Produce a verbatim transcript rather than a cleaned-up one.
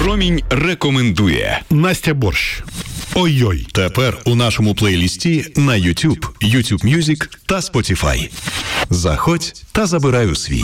Промінь рекомендує. Настя Борщ. Ой-ой. Тепер у нашому плейлісті на YouTube, YouTube Music та Spotify. Заходь та забирай у свій.